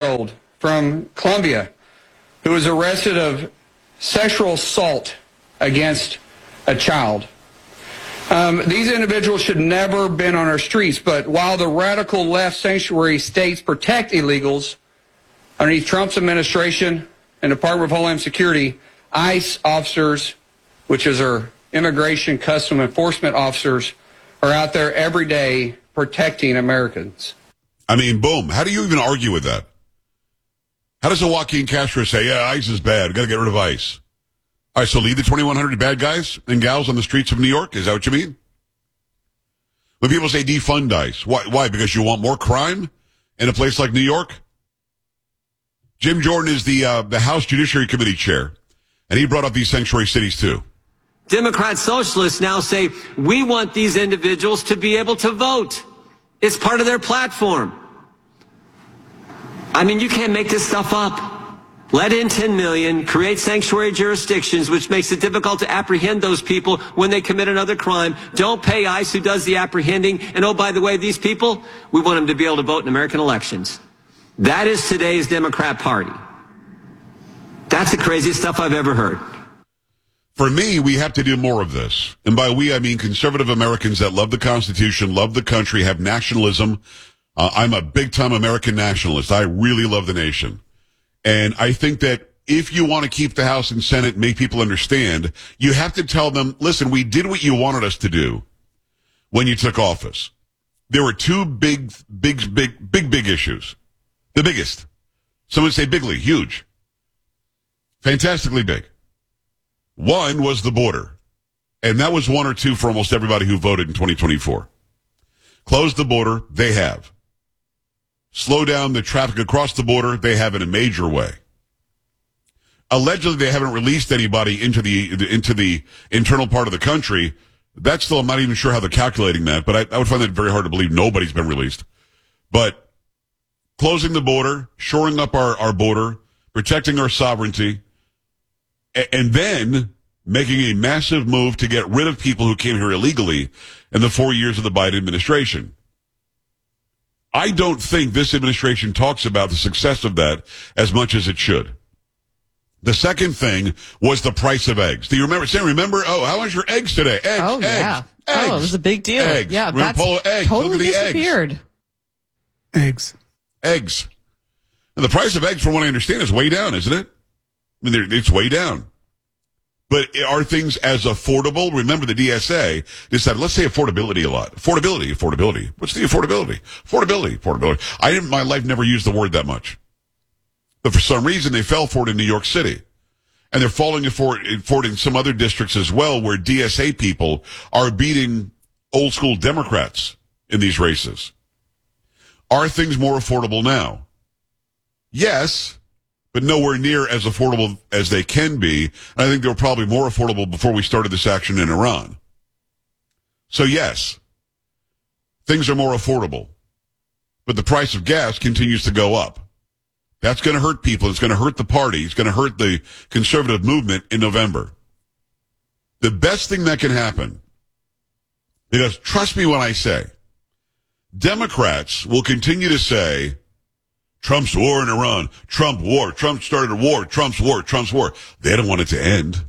14-year-old from Colombia who was arrested of sexual assault against a child. These individuals should never have been on our streets, but while the radical left sanctuary states protect illegals, underneath Trump's administration and Department of Homeland Security, ICE officers, which is our Immigration Custom Enforcement officers, are out there every day protecting Americans. I mean, boom. How do you even argue with that? How does a Joaquin Castro say, yeah, ICE is bad, got to get rid of ICE? All right, so leave the 2,100 bad guys and gals on the streets of New York? Is that what you mean? When people say defund ICE, why? Because you want more crime in a place like New York? Jim Jordan is the House Judiciary Committee chair, and he brought up these sanctuary cities too. Democrat socialists now say, we want these individuals to be able to vote. It's part of their platform. I mean, you can't make this stuff up. Let in 10 million, create sanctuary jurisdictions, which makes it difficult to apprehend those people when they commit another crime. Don't pay ICE, who does the apprehending. And oh, by the way, these people, we want them to be able to vote in American elections. That is today's Democrat Party. That's the craziest stuff I've ever heard. For me, we have to do more of this. And by we, I mean conservative Americans that love the Constitution, love the country, have nationalism. I'm a big-time American nationalist. I really love the nation. And I think that if you want to keep the House and Senate and make people understand, you have to tell them, listen, we did what you wanted us to do when you took office. There were two big issues. The biggest. Some would say bigly, huge. Fantastically big. One was the border. And that was one or two for almost everybody who voted in 2024. Close the border, they have. Slow down the traffic across the border, they have in a major way. Allegedly, they haven't released anybody into the internal part of the country. That's still, I'm not even sure how they're calculating that, but I would find that very hard to believe nobody's been released. But closing the border, shoring up our border, protecting our sovereignty, and then making a massive move to get rid of people who came here illegally in the 4 years of the Biden administration. I don't think this administration talks about the success of that as much as it should. The second thing was the price of eggs. Do you remember? Sam, remember? Oh, how much are eggs today? Eggs, oh, eggs, yeah. eggs. Oh, it was a big deal. Eggs. Yeah, remember, that's Polo, eggs. totally Look at the disappeared. Eggs. And the price of eggs, from what I understand, is way down, isn't it? I mean, it's way down. But are things as affordable? Remember, the DSA decided, let's say affordability a lot. Affordability. What's the affordability? Affordability. I, in my life, never used the word that much. But for some reason, they fell for it in New York City. And they're falling for it in some other districts as well, where DSA people are beating old school Democrats in these races. Are things more affordable now? Yes, but nowhere near as affordable as they can be. And I think they were probably more affordable before we started this action in Iran. So yes, things are more affordable. But the price of gas continues to go up. That's going to hurt people. It's going to hurt the party. It's going to hurt the conservative movement in November. The best thing that can happen, because trust me when I say, Democrats will continue to say, Trump's war in Iran, Trump war, Trump started a war, Trump's war, Trump's war. They don't want it to end.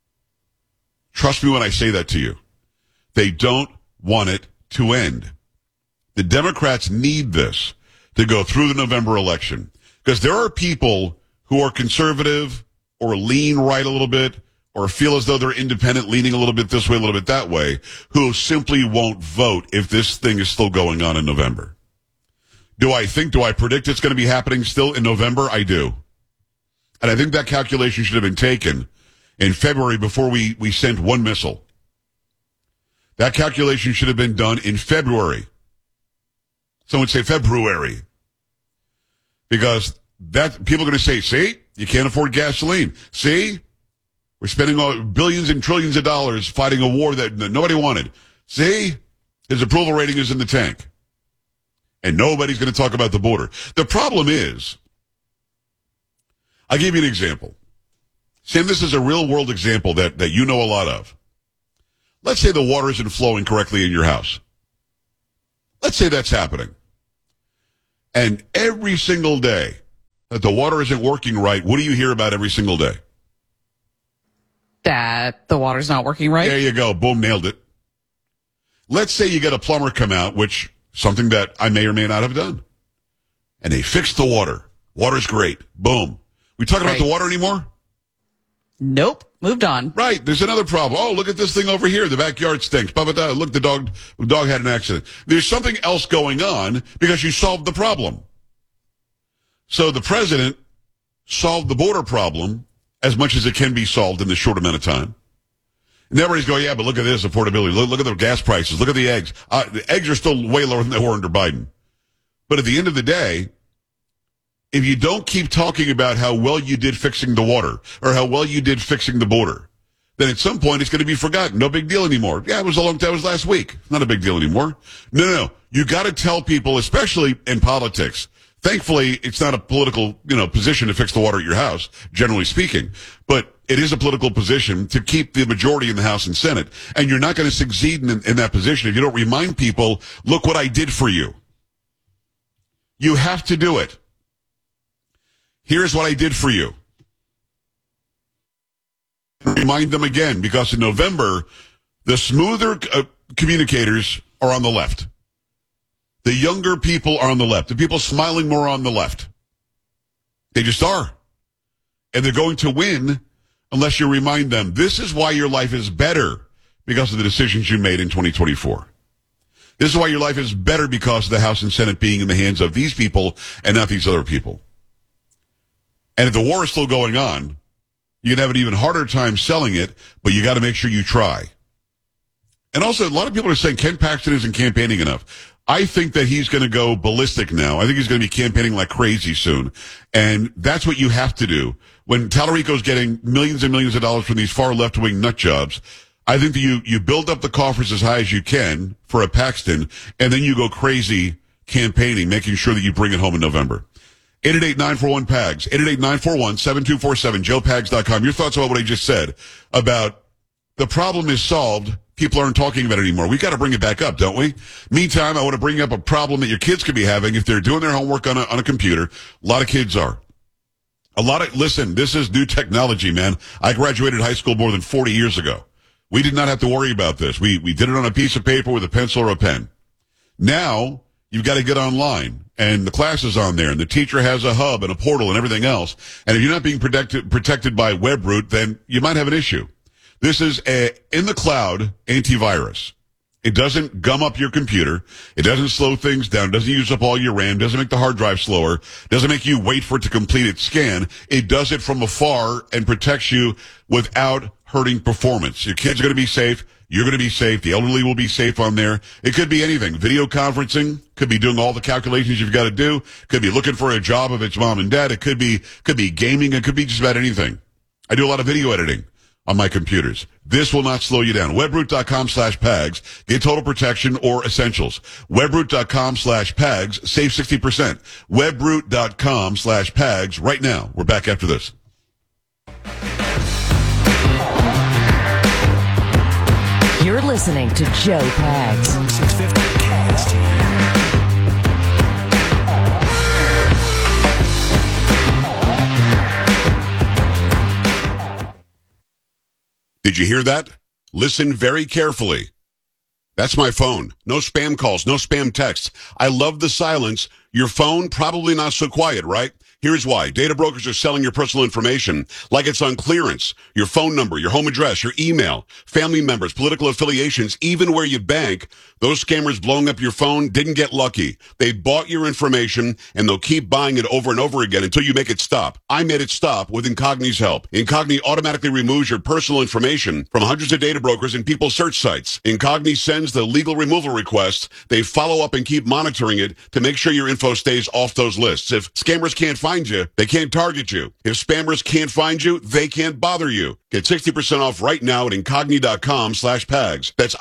Trust me when I say that to you. They don't want it to end. The Democrats need this to go through the November election. Because there are people who are conservative or lean right a little bit or feel as though they're independent, leaning a little bit this way, a little bit that way, who simply won't vote if this thing is still going on in November. Do I predict it's going to be happening still in November? I do. And I think that calculation should have been taken in February before we sent one missile. That calculation should have been done in February. Some would say February. Because that people are going to say, see, you can't afford gasoline. See, we're spending billions and trillions of dollars fighting a war that nobody wanted. See, his approval rating is in the tank. And nobody's going to talk about the border. The problem is, I'll give you an example. Sam, this is a real world example that you know a lot of. Let's say the water isn't flowing correctly in your house. Let's say that's happening. And every single day, that the water isn't working right, what do you hear about every single day? That the water's not working right? There you go. Boom, nailed it. Let's say you get a plumber come out, which something that I may or may not have done. And they fix the water. Water's great. Boom. We talking about the water anymore? Nope. Moved on. Right. There's another problem. Oh, look at this thing over here. The backyard stinks. Look, the dog had an accident. There's something else going on because you solved the problem. So the president solved the border problem as much as it can be solved in this short amount of time. And everybody's going, yeah, but look at this affordability. Look at the gas prices. Look at the eggs. The eggs are still way lower than they were under Biden. But at the end of the day, if you don't keep talking about how well you did fixing the water or how well you did fixing the border, then at some point it's going to be forgotten. No big deal anymore. Yeah, it was last week. Not a big deal anymore. No. You got to tell people, especially in politics. Thankfully, it's not a political, position to fix the water at your house, generally speaking. But it is a political position to keep the majority in the House and Senate. And you're not going to succeed in that position if you don't remind people, look what I did for you. You have to do it. Here's what I did for you. Remind them again, because in November, the smoother communicators are on the left. The younger people are on the left. The people smiling more are on the left. They just are. And they're going to win unless you remind them, this is why your life is better because of the decisions you made in 2024. This is why your life is better because of the House and Senate being in the hands of these people and not these other people. And if the war is still going on, you can have an even harder time selling it, but you got to make sure you try. And also, a lot of people are saying Ken Paxton isn't campaigning enough. I think that he's going to go ballistic now. I think he's going to be campaigning like crazy soon. And that's what you have to do. When Tallarico's getting millions and millions of dollars from these far left-wing nut jobs, I think that you build up the coffers as high as you can for a Paxton, and then you go crazy campaigning, making sure that you bring it home in November. 888-941-PAGS, 888-941-7247, joepags.com. Your thoughts about what I just said about the problem is solved. People aren't talking about it anymore. We got to bring it back up, don't we? Meantime, I want to bring up a problem that your kids could be having if they're doing their homework on a computer. A lot of kids are. Listen, this is new technology, man. I graduated high school more than 40 years ago. We did not have to worry about this. We did it on a piece of paper with a pencil or a pen. Now, you've got to get online, and the class is on there, and the teacher has a hub and a portal and everything else. And if you're not being protected by WebRoot, then you might have an issue. This is a in the cloud antivirus. It doesn't gum up your computer. It doesn't slow things down. It doesn't use up all your RAM. Doesn't make the hard drive slower. Doesn't make you wait for it to complete its scan. It does it from afar and protects you without hurting performance. Your kids are going to be safe. You're going to be safe. The elderly will be safe on there. It could be anything. Video conferencing. Could be doing all the calculations you've got to do. Could be looking for a job if it's mom and dad. It could be gaming. It could be just about anything. I do a lot of video editing on my computers. This will not slow you down. Webroot.com/PAGS. Get total protection or essentials. Webroot.com/PAGS. Save 60%. Webroot.com/PAGS. Right now. We're back after this. You're listening to Joe Pags. 650 KST. Did you hear that? Listen very carefully. That's my phone. No spam calls, no spam texts. I love the silence. Your phone, probably not so quiet, right? Here's why. Data brokers are selling your personal information like it's on clearance. Your phone number, your home address, your email, family members, political affiliations, even where you bank. Those scammers blowing up your phone didn't get lucky. They bought your information, and they'll keep buying it over and over again until you make it stop. I made it stop with Incogni's help. Incogni automatically removes your personal information from hundreds of data brokers and people's search sites. Incogni sends the legal removal requests. They follow up and keep monitoring it to make sure your info stays off those lists. If scammers can't find you, they can't target you. If spammers can't find you, they can't bother you. Get 60% off right now at Incogni.com/PAGS. That's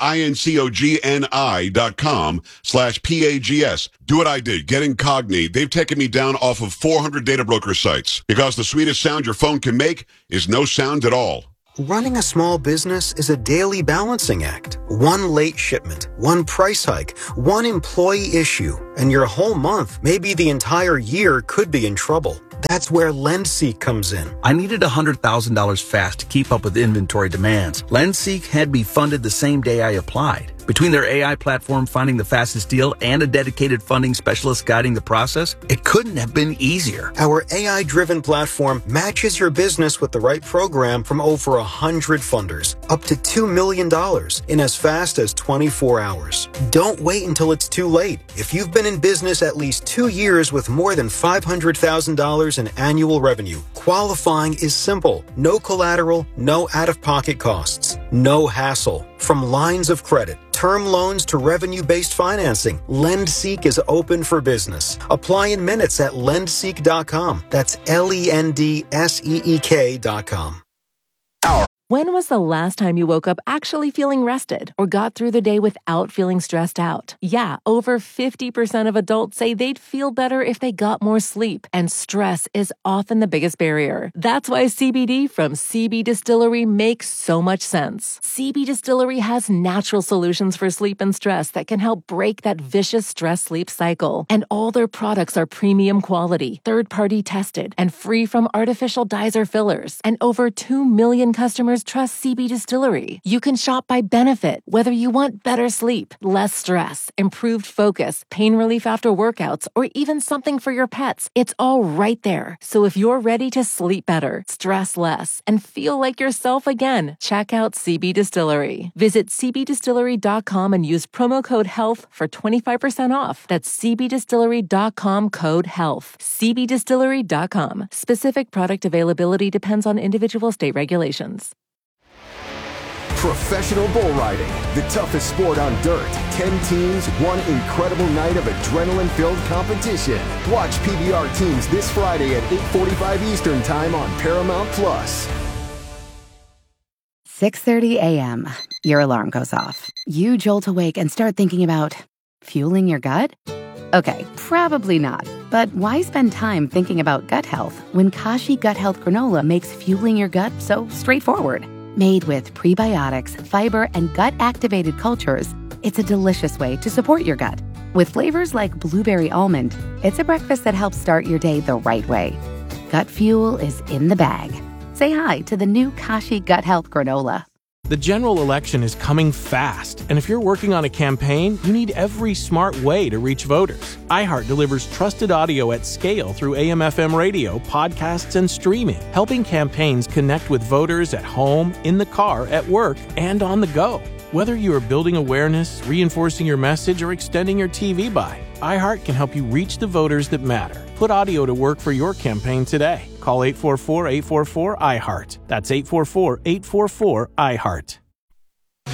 INCOGNI.com/PAGS. Do what I did. Get Incogni. They've taken me down off of 400 data broker sites because the sweetest sound your phone can make is no sound at all. Running a small business is a daily balancing act. One late shipment, one price hike, one employee issue, and your whole month, maybe the entire year, could be in trouble. That's where LendSeek comes in. I needed $100,000 fast to keep up with inventory demands. LendSeek had me funded the same day I applied. Between their AI platform finding the fastest deal and a dedicated funding specialist guiding the process, it couldn't have been easier. Our AI-driven platform matches your business with the right program from over 100 funders, up to $2 million in as fast as 24 hours. Don't wait until it's too late. If you've been in business at least 2 years with more than $500,000 in annual revenue, qualifying is simple. No collateral, no out-of-pocket costs, no hassle. From lines of credit, term loans to revenue-based financing, LendSeek is open for business. Apply in minutes at lendseek.com. That's LENDSEEK.com. When was the last time you woke up actually feeling rested or got through the day without feeling stressed out? Yeah, over 50% of adults say they'd feel better if they got more sleep, and stress is often the biggest barrier. That's why CBD from CB Distillery makes so much sense. CB Distillery has natural solutions for sleep and stress that can help break that vicious stress-sleep cycle. And all their products are premium quality, third-party tested, and free from artificial dyes or fillers. And over 2 million customers trust CB Distillery. You can shop by benefit, whether you want better sleep, less stress, improved focus, pain relief after workouts, or even something for your pets. It's all right there. So if you're ready to sleep better, stress less, and feel like yourself again, check out CB Distillery. Visit cbdistillery.com and use promo code HEALTH for 25% off. That's cbdistillery.com code HEALTH. cbdistillery.com. Specific product availability depends on individual state regulations. Professional bull riding, the toughest sport on dirt. 10 teams, one incredible night of adrenaline-filled competition. Watch PBR teams this Friday at 8:45 Eastern Time on Paramount+. 6:30 a.m. Your alarm goes off. You jolt awake and start thinking about fueling your gut? Okay, probably not. But why spend time thinking about gut health when Kashi Gut Health Granola makes fueling your gut so straightforward? Made with prebiotics, fiber, and gut-activated cultures, it's a delicious way to support your gut. With flavors like blueberry almond, it's a breakfast that helps start your day the right way. Gut fuel is in the bag. Say hi to the new Kashi Gut Health Granola. The general election is coming fast, and if you're working on a campaign, you need every smart way to reach voters. iHeart delivers trusted audio at scale through AM/FM radio, podcasts, and streaming, helping campaigns connect with voters at home, in the car, at work, and on the go. Whether you are building awareness, reinforcing your message, or extending your TV buy, iHeart can help you reach the voters that matter. Put audio to work for your campaign today. Call 844-844-iHeart. That's 844-844-iHeart.